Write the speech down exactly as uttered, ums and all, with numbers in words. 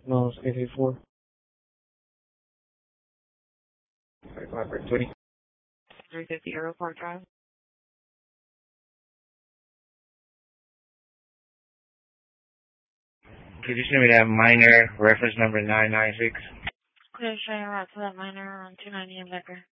Miles eight eight four. five five twenty. three fifty Aeroport Drive. Could you send me that minor reference number nine nine six? Clear showing route to that minor on two ninety in Becker.